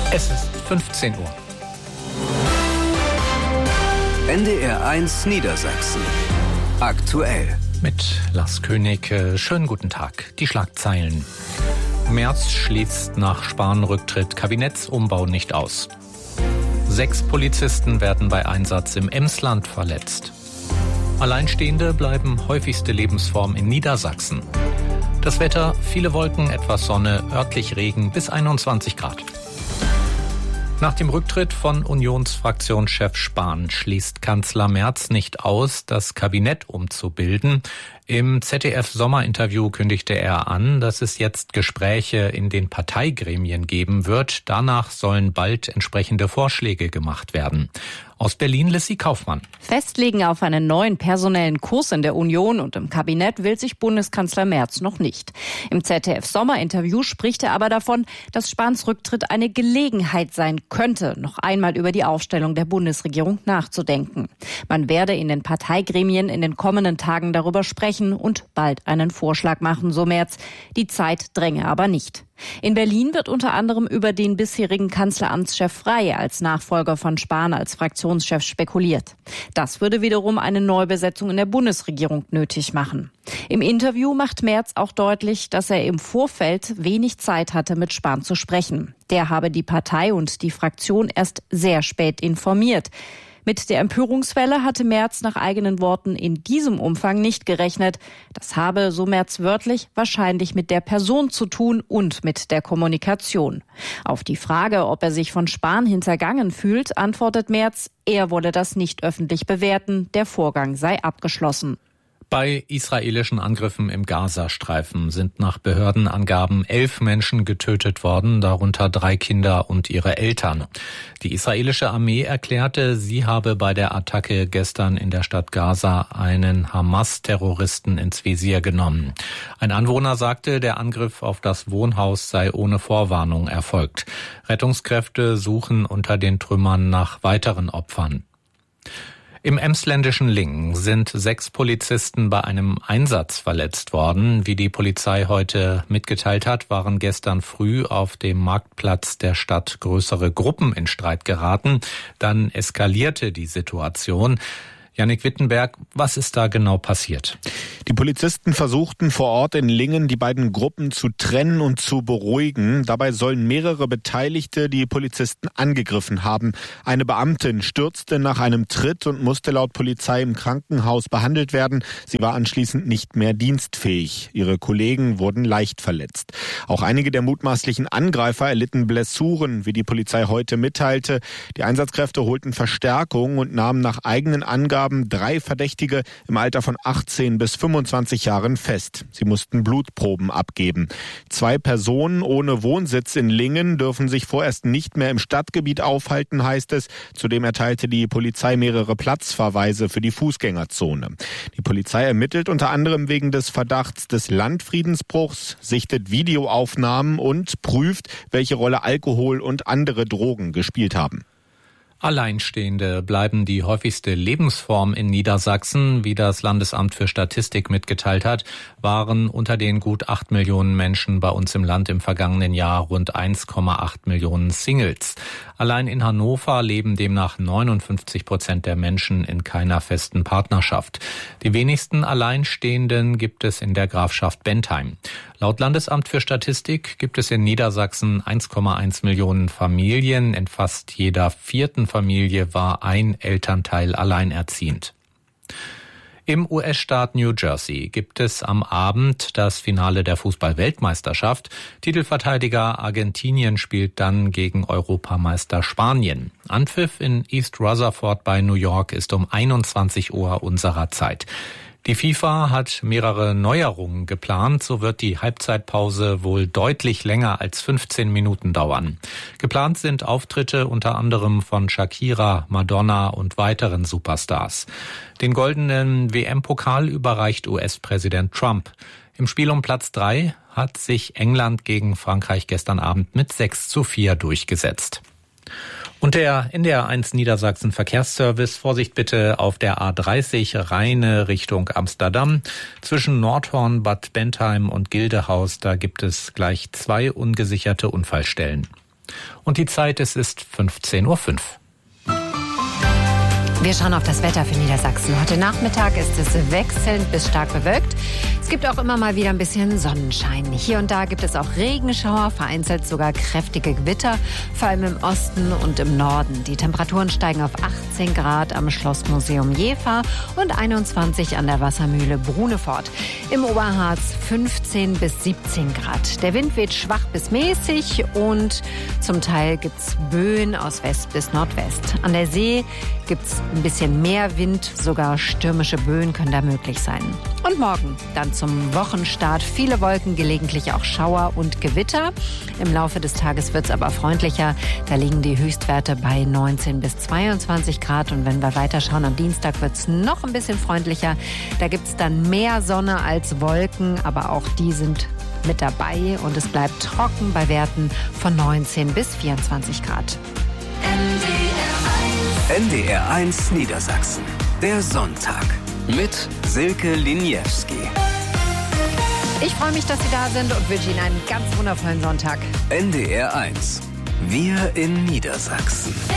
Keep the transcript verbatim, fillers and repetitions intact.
Es ist fünfzehn Uhr. N D R eins Niedersachsen. Aktuell. Mit Lars König. Schönen guten Tag. Die Schlagzeilen. Merz schließt nach Spahn-Rücktritt Kabinettsumbau nicht aus. Sechs Polizisten werden bei Einsatz im Emsland verletzt. Alleinstehende bleiben häufigste Lebensform in Niedersachsen. Das Wetter, viele Wolken, etwas Sonne, örtlich Regen bis einundzwanzig Grad. Nach dem Rücktritt von Unionsfraktionschef Spahn schließt Kanzler Merz nicht aus, das Kabinett umzubilden. Im Z D F-Sommerinterview kündigte er an, dass es jetzt Gespräche in den Parteigremien geben wird. Danach sollen bald entsprechende Vorschläge gemacht werden. Aus Berlin Lissy Kaufmann. Festlegen auf einen neuen personellen Kurs in der Union und im Kabinett will sich Bundeskanzler Merz noch nicht. Im Z D F-Sommerinterview spricht er aber davon, dass Spahns Rücktritt eine Gelegenheit sein könnte, noch einmal über die Aufstellung der Bundesregierung nachzudenken. Man werde in den Parteigremien in den kommenden Tagen darüber sprechen und bald einen Vorschlag machen, so Merz. Die Zeit dränge aber nicht. In Berlin wird unter anderem über den bisherigen Kanzleramtschef Frey als Nachfolger von Spahn als Fraktionschef spekuliert. Das würde wiederum eine Neubesetzung in der Bundesregierung nötig machen. Im Interview macht Merz auch deutlich, dass er im Vorfeld wenig Zeit hatte, mit Spahn zu sprechen. Der habe die Partei und die Fraktion erst sehr spät informiert. Mit der Empörungswelle hatte Merz nach eigenen Worten in diesem Umfang nicht gerechnet. Das habe, so Merz wörtlich, wahrscheinlich mit der Person zu tun und mit der Kommunikation. Auf die Frage, ob er sich von Spahn hintergangen fühlt, antwortet Merz, er wolle das nicht öffentlich bewerten, der Vorgang sei abgeschlossen. Bei israelischen Angriffen im Gazastreifen sind nach Behördenangaben elf Menschen getötet worden, darunter drei Kinder und ihre Eltern. Die israelische Armee erklärte, sie habe bei der Attacke gestern in der Stadt Gaza einen Hamas-Terroristen ins Visier genommen. Ein Anwohner sagte, der Angriff auf das Wohnhaus sei ohne Vorwarnung erfolgt. Rettungskräfte suchen unter den Trümmern nach weiteren Opfern. Im emsländischen Lingen sind sechs Polizisten bei einem Einsatz verletzt worden. Wie die Polizei heute mitgeteilt hat, waren gestern früh auf dem Marktplatz der Stadt größere Gruppen in Streit geraten. Dann eskalierte die Situation. Jannik Wittenberg, was ist da genau passiert? Die Polizisten versuchten vor Ort in Lingen, die beiden Gruppen zu trennen und zu beruhigen. Dabei sollen mehrere Beteiligte die Polizisten angegriffen haben. Eine Beamtin stürzte nach einem Tritt und musste laut Polizei im Krankenhaus behandelt werden. Sie war anschließend nicht mehr dienstfähig. Ihre Kollegen wurden leicht verletzt. Auch einige der mutmaßlichen Angreifer erlitten Blessuren, wie die Polizei heute mitteilte. Die Einsatzkräfte holten Verstärkung und nahmen nach eigenen Angaben drei Verdächtige im Alter von achtzehn bis fünfundzwanzig Jahren fest. Sie mussten Blutproben abgeben. Zwei Personen ohne Wohnsitz in Lingen dürfen sich vorerst nicht mehr im Stadtgebiet aufhalten, heißt es. Zudem erteilte die Polizei mehrere Platzverweise für die Fußgängerzone. Die Polizei ermittelt unter anderem wegen des Verdachts des Landfriedensbruchs, sichtet Videoaufnahmen und prüft, welche Rolle Alkohol und andere Drogen gespielt haben. Alleinstehende bleiben die häufigste Lebensform in Niedersachsen. Wie das Landesamt für Statistik mitgeteilt hat, waren unter den gut acht Millionen Menschen bei uns im Land im vergangenen Jahr rund eins Komma acht Millionen Singles. Allein in Hannover leben demnach neunundfünfzig Prozent der Menschen in keiner festen Partnerschaft. Die wenigsten Alleinstehenden gibt es in der Grafschaft Bentheim. Laut Landesamt für Statistik gibt es in Niedersachsen eins Komma eins Millionen Familien. In fast jeder vierten Familie war ein Elternteil alleinerziehend. Im U S-Staat New Jersey gibt es am Abend das Finale der Fußball-Weltmeisterschaft. Titelverteidiger Argentinien spielt dann gegen Europameister Spanien. Anpfiff in East Rutherford bei New York ist um einundzwanzig Uhr unserer Zeit. Die FIFA hat mehrere Neuerungen geplant, so wird die Halbzeitpause wohl deutlich länger als fünfzehn Minuten dauern. Geplant sind Auftritte unter anderem von Shakira, Madonna und weiteren Superstars. Den goldenen W M-Pokal überreicht U S-Präsident Trump. Im Spiel um Platz drei hat sich England gegen Frankreich gestern Abend mit sechs zu vier durchgesetzt. Und der N D R eins Niedersachsen Verkehrsservice, Vorsicht bitte auf der A dreißig Rheine Richtung Amsterdam. Zwischen Nordhorn, Bad Bentheim und Gildehaus, da gibt es gleich zwei ungesicherte Unfallstellen. Und die Zeit, es ist fünfzehn Uhr fünf. Wir schauen auf das Wetter für Niedersachsen. Heute Nachmittag ist es wechselnd bis stark bewölkt. Es gibt auch immer mal wieder ein bisschen Sonnenschein. Hier und da gibt es auch Regenschauer, vereinzelt sogar kräftige Gewitter, vor allem im Osten und im Norden. Die Temperaturen steigen auf achtzehn Grad am Schlossmuseum Jever und einundzwanzig an der Wassermühle Brunefort. Im Oberharz fünfzehn bis siebzehn Grad. Der Wind weht schwach bis mäßig und zum Teil gibt es Böen aus West bis Nordwest. An der See gibt es ein bisschen mehr Wind, sogar stürmische Böen können da möglich sein. Und morgen dann zum Wochenstart viele Wolken, gelegentlich auch Schauer und Gewitter. Im Laufe des Tages wird es aber freundlicher. Da liegen die Höchstwerte bei neunzehn bis zweiundzwanzig Grad. Und wenn wir weiterschauen, am Dienstag wird es noch ein bisschen freundlicher. Da gibt es dann mehr Sonne als Wolken, aber auch die sind mit dabei. Und es bleibt trocken bei Werten von neunzehn bis vierundzwanzig Grad. N D R eins Niedersachsen. Der Sonntag mit Silke Liniewski. Ich freue mich, dass Sie da sind und wünsche Ihnen einen ganz wundervollen Sonntag. N D R eins. Wir in Niedersachsen.